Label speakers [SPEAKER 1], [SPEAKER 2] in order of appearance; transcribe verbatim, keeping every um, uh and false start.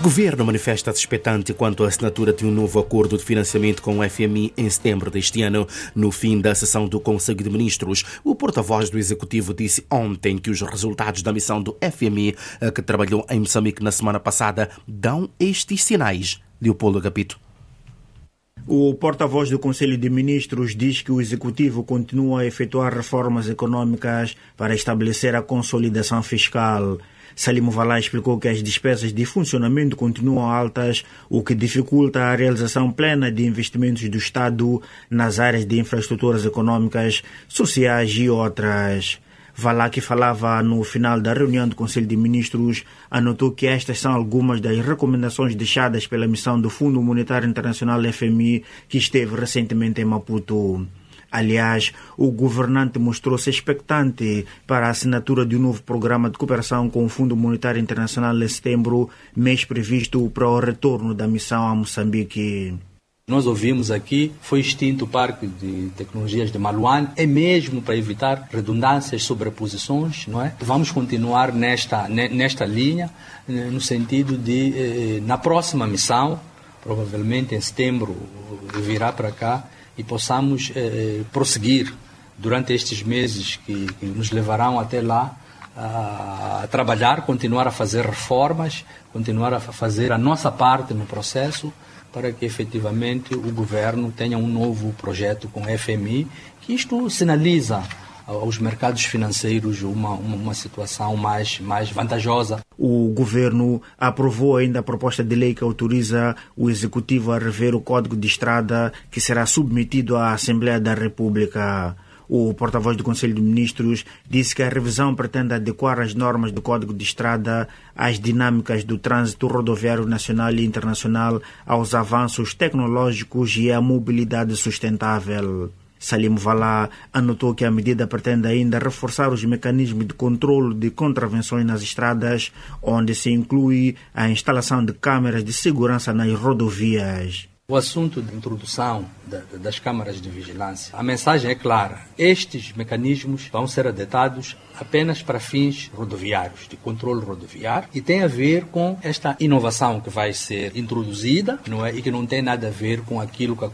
[SPEAKER 1] O governo manifesta-se expectante quanto à assinatura de um novo acordo de financiamento com o F M I em setembro deste ano. No fim da sessão do Conselho de Ministros, o porta-voz do Executivo disse ontem que os resultados da missão do F M I, que trabalhou em Moçambique na semana passada, dão estes sinais. Leopoldo Agapito.
[SPEAKER 2] O porta-voz do Conselho de Ministros diz que o Executivo continua a efetuar reformas econômicas para estabelecer a consolidação fiscal. Salim Muvala explicou que as despesas de funcionamento continuam altas, o que dificulta a realização plena de investimentos do Estado nas áreas de infraestruturas econômicas, sociais e outras. Vala, que falava no final da reunião do Conselho de Ministros, anotou que estas são algumas das recomendações deixadas pela missão do Fundo Monetário Internacional F M I, que esteve recentemente em Maputo. Aliás, o governante mostrou-se expectante para a assinatura de um novo programa de cooperação com o Fundo Monetário Internacional em setembro, mês previsto para o retorno da missão a Moçambique.
[SPEAKER 3] Nós ouvimos aqui, foi extinto o Parque de Tecnologias de Maluane, é mesmo para evitar redundâncias, sobreposições, não é? Vamos continuar nesta, nesta linha, no sentido de, na próxima missão, provavelmente em setembro, virá para cá, e possamos eh, prosseguir durante estes meses que, que nos levarão até lá a, a trabalhar, continuar a fazer reformas, continuar a fazer a nossa parte no processo para que efetivamente o governo tenha um novo projeto com o F M I, que isto sinaliza aos mercados financeiros uma, uma, uma situação mais, mais vantajosa.
[SPEAKER 2] O governo aprovou ainda a proposta de lei que autoriza o Executivo a rever o Código de Estrada, que será submetido à Assembleia da República. O porta-voz do Conselho de Ministros disse que a revisão pretende adequar as normas do Código de Estrada às dinâmicas do trânsito rodoviário nacional e internacional, aos avanços tecnológicos e à mobilidade sustentável. Salim Muvala anotou que a medida pretende ainda reforçar os mecanismos de controle de contravenções nas estradas, onde se inclui a instalação de câmeras de segurança nas rodovias.
[SPEAKER 3] O assunto de introdução das câmaras de vigilância, a mensagem é clara. Estes mecanismos vão ser adetados apenas para fins rodoviários, de controle rodoviário, e tem a ver com esta inovação que vai ser introduzida, não é? E que não tem nada a ver com aquilo que